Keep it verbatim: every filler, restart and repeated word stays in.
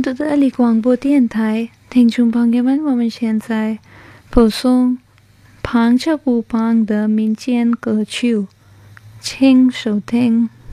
的这里广播电台，听众朋友们，我们现在播送旁遮普邦的民间歌曲，请收听。